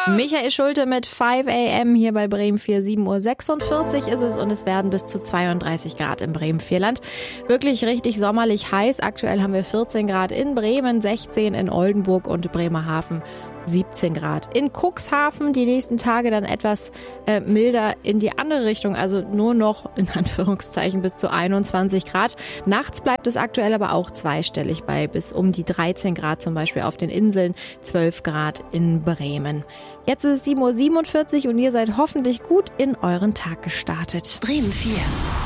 Michael Schulte mit 5 a.m. hier bei Bremen 4. 7:46 Uhr ist es und es werden bis zu 32 Grad im Bremen-Vierland. Wirklich richtig sommerlich heiß. Aktuell haben wir 14 Grad in Bremen, 16 in Oldenburg und Bremerhaven. 17 Grad. In Cuxhaven die nächsten Tage dann etwas milder in die andere Richtung, also nur noch in Anführungszeichen bis zu 21 Grad. Nachts bleibt es aktuell aber auch zweistellig bei bis um die 13 Grad, zum Beispiel auf den Inseln, 12 Grad in Bremen. Jetzt ist es 7:47 Uhr und ihr seid hoffentlich gut in euren Tag gestartet. Bremen 4.